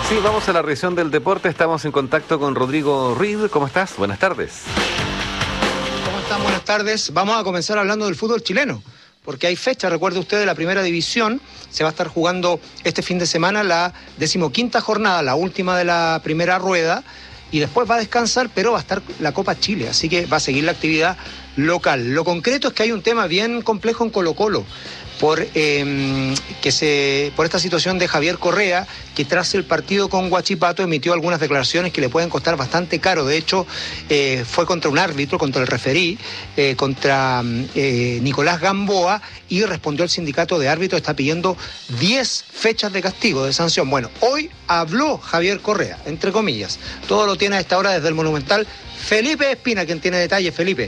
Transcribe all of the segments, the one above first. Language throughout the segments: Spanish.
Sí, vamos a la revisión del deporte. Estamos en contacto con Rodrigo Reed. ¿Cómo estás? Buenas tardes. ¿Cómo están? Buenas tardes. Vamos a comenzar hablando del fútbol chileno, porque hay fecha, recuerde usted, de la primera división. Se va a estar jugando este fin de semana la 15ª jornada, la última de la primera rueda, y después va a descansar, pero va a estar la Copa Chile, así que va a seguir la actividad local. Lo concreto es que hay un tema bien complejo en Colo-Colo, por esta situación de Javier Correa, que tras el partido con Huachipato emitió algunas declaraciones que le pueden costar bastante caro. De hecho, fue contra un árbitro, contra el referí, contra Nicolás Gamboa, y respondió el sindicato de árbitros, está pidiendo 10 fechas de castigo, de sanción. Bueno, hoy habló Javier Correa, entre comillas. Todo lo tiene a esta hora desde el Monumental Felipe Espina, quien tiene detalles. Felipe.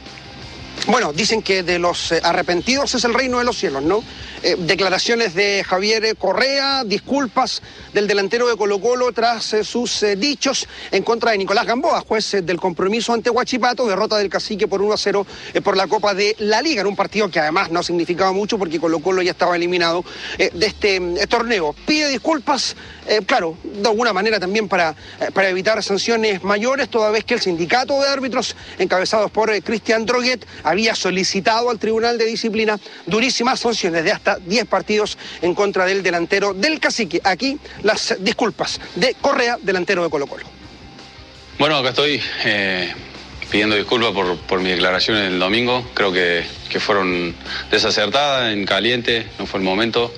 Bueno, dicen que de los arrepentidos es el reino de los cielos, ¿no? Declaraciones de Javier Correa, disculpas del delantero de Colo-Colo tras sus dichos en contra de Nicolás Gamboa, juez del compromiso ante Huachipato, derrota del Cacique por 1-0 por la Copa de la Liga, en un partido que además no significaba mucho porque Colo-Colo ya estaba eliminado de este torneo. Pide disculpas, claro, de alguna manera también para evitar sanciones mayores, toda vez que el sindicato de árbitros, encabezados por Cristian Droguet, había solicitado al Tribunal de Disciplina durísimas sanciones de hasta 10 partidos en contra del delantero del Cacique. Aquí las disculpas de Correa, delantero de Colo-Colo. Bueno, acá estoy pidiendo disculpas por mi declaración el domingo. Creo que fueron desacertadas, en caliente, no fue el momento,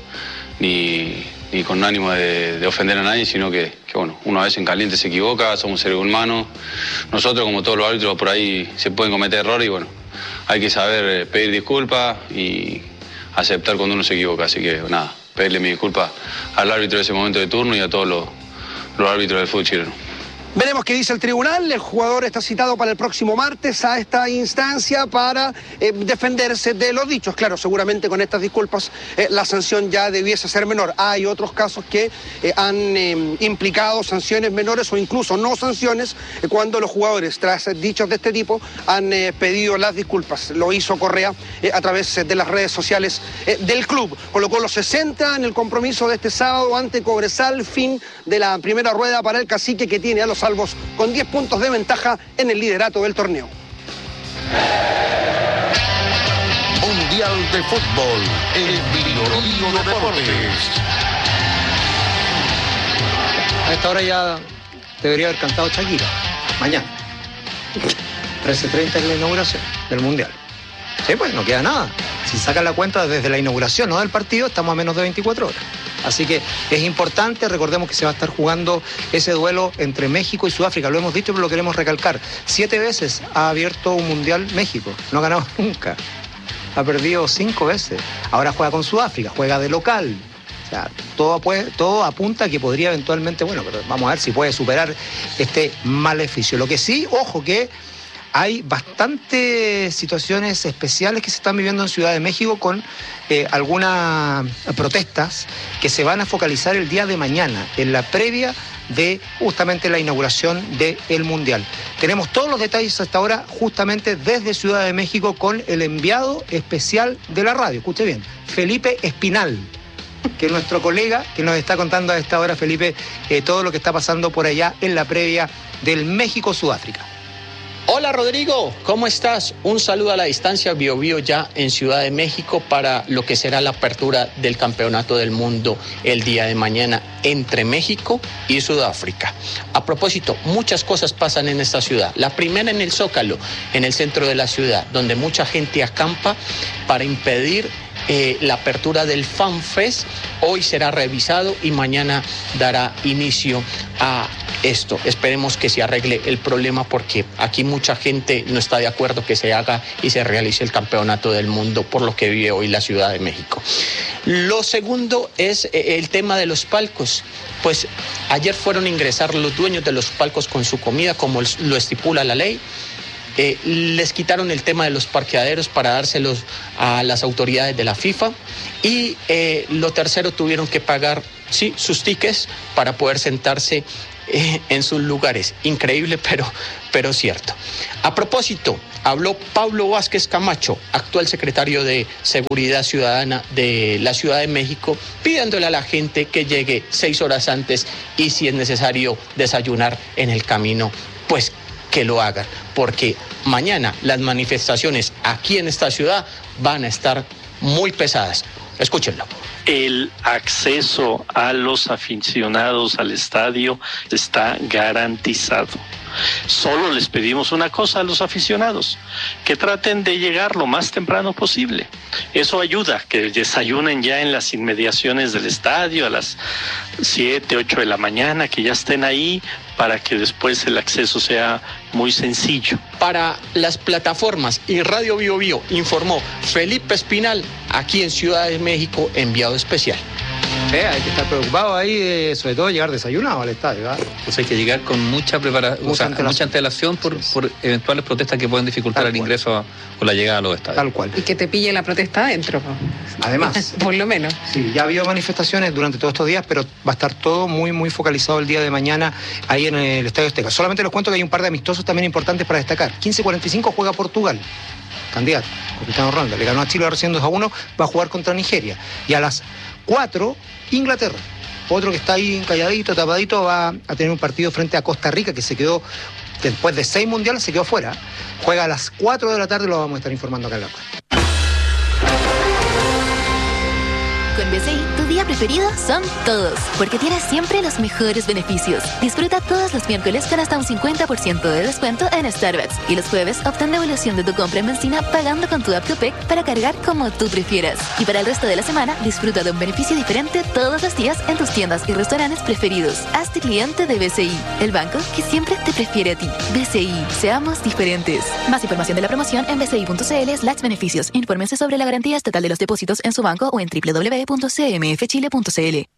ni con ánimo de ofender a nadie, sino que bueno, una vez en caliente se equivoca, somos seres humanos. Nosotros, como todos los árbitros, por ahí se pueden cometer errores y bueno, hay que saber pedir disculpas y aceptar cuando uno se equivoca. Así que nada, pedirle mi disculpa al árbitro de ese momento de turno y a todos los árbitros del fútbol chileno. Veremos qué dice el tribunal. El jugador está citado para el próximo martes a esta instancia para defenderse de los dichos. Claro, seguramente con estas disculpas la sanción ya debiese ser menor. Hay otros casos que han implicado sanciones menores o incluso no sanciones cuando los jugadores, tras dichos de este tipo, han pedido las disculpas. Lo hizo Correa a través de las redes sociales del club. Colo-Colo se centra en el compromiso de este sábado ante Cobresal, fin de la primera rueda para el Cacique, que tiene a los salvos con 10 puntos de ventaja en el liderato del torneo. Mundial de Fútbol, el Biobío Deportes. A esta hora ya debería haber cantado Shakira. Mañana. 13:30 es la inauguración del Mundial. Sí, pues no queda nada. Si sacan la cuenta desde la inauguración, no del partido, estamos a menos de 24 horas. Así que es importante, recordemos que se va a estar jugando ese duelo entre México y Sudáfrica. Lo hemos dicho, pero lo queremos recalcar. 7 veces ha abierto un Mundial México. No ha ganado nunca. Ha perdido 5 veces. Ahora juega con Sudáfrica, juega de local. O sea, todo apunta a que podría eventualmente, bueno, pero vamos a ver si puede superar este maleficio. Lo que sí, ojo que hay bastantes situaciones especiales que se están viviendo en Ciudad de México con algunas protestas que se van a focalizar el día de mañana, en la previa de justamente la inauguración del Mundial. Tenemos todos los detalles hasta ahora justamente desde Ciudad de México con el enviado especial de la radio. Escuche bien, Felipe Espinal, que es nuestro colega que nos está contando a esta hora, Felipe, todo lo que está pasando por allá en la previa del México-Sudáfrica. Hola Rodrigo, ¿cómo estás? Un saludo a la distancia, Biobío ya en Ciudad de México para lo que será la apertura del Campeonato del Mundo el día de mañana entre México y Sudáfrica. A propósito, muchas cosas pasan en esta ciudad. La primera en el Zócalo, en el centro de la ciudad, donde mucha gente acampa para impedir la apertura del FanFest. Hoy será revisado y mañana dará inicio a esto. Esperemos que se arregle el problema porque aquí mucha gente no está de acuerdo que se haga y se realice el Campeonato del Mundo por lo que vive hoy la Ciudad de México. Lo segundo es el tema de los palcos. Pues ayer fueron a ingresar los dueños de los palcos con su comida, como lo estipula la ley. Les quitaron el tema de los parqueaderos para dárselos a las autoridades de la FIFA y lo tercero, tuvieron que pagar sí, sus tickets para poder sentarse en sus lugares. Increíble, pero cierto. A propósito, habló Pablo Vázquez Camacho, actual secretario de Seguridad Ciudadana de la Ciudad de México, pidiéndole a la gente que llegue 6 horas antes y si es necesario desayunar en el camino, pues que lo hagan, porque mañana las manifestaciones aquí en esta ciudad van a estar muy pesadas. Escúchenlo. El acceso a los aficionados al estadio está garantizado. Solo les pedimos una cosa a los aficionados, que traten de llegar lo más temprano posible. Eso ayuda, que desayunen ya en las inmediaciones del estadio a las 7, 8 de la mañana, que ya estén ahí para que después el acceso sea muy sencillo. Para las plataformas y Radio Bio Bio informó Felipe Espinal, aquí en Ciudad de México, enviado especial. Hay que estar preocupado ahí, sobre todo llegar desayunado al estadio, ¿verdad? Pues hay que llegar con mucha preparación, mucha antelación por eventuales protestas que pueden dificultar el ingreso o la llegada a los estadios. Tal cual. Y que te pille la protesta adentro. Además. Por lo menos. Sí, ya ha habido manifestaciones durante todos estos días, pero va a estar todo muy, muy focalizado el día de mañana ahí en el Estadio Azteca. Solamente les cuento que hay un par de amistosos también importantes para destacar. 15:45 juega Portugal. Candidato, Cristiano Ronaldo. Le ganó a Chile recién 2-1, va a jugar contra Nigeria. Y a las 4, Inglaterra. Otro que está ahí calladito, tapadito, va a tener un partido frente a Costa Rica, que se quedó, después de 6 mundiales, se quedó fuera. Juega a las 4 de la tarde, lo vamos a estar informando acá en la web. Con BCI, tu día preferido son todos, porque tienes siempre los mejores beneficios. Disfruta todos los miércoles con hasta un 50% de descuento en Starbucks. Y los jueves obtén devolución de tu compra en benzina pagando con tu app Copec para cargar como tú prefieras. Y para el resto de la semana, disfruta de un beneficio diferente todos los días en tus tiendas y restaurantes preferidos. Hazte cliente de BCI, el banco que siempre te prefiere a ti. BCI, seamos diferentes. Más información de la promoción en bci.cl/beneficios. Infórmense sobre la garantía estatal de los depósitos en su banco o en www.cmfchile.cl.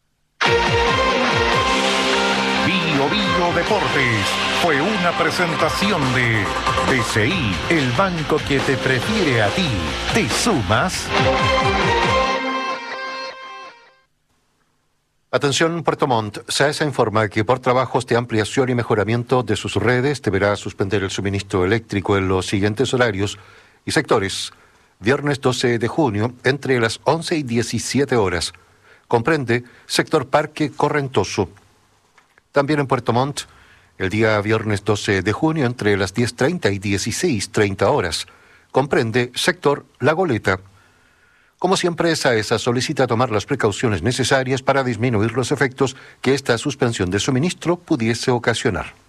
Bio Bio Deportes fue una presentación de BCI, el banco que te prefiere a ti. ¿Te sumas? Atención Puerto Montt, SAESA informa que por trabajos de ampliación y mejoramiento de sus redes deberá suspender el suministro eléctrico en los siguientes horarios y sectores. Viernes 12 de junio, entre las 11 y 17 horas. Comprende sector Parque Correntoso. También en Puerto Montt, el día viernes 12 de junio, entre las 10:30 y 16:30 horas. Comprende sector La Goleta. Como siempre, SAESA solicita tomar las precauciones necesarias para disminuir los efectos que esta suspensión de suministro pudiese ocasionar.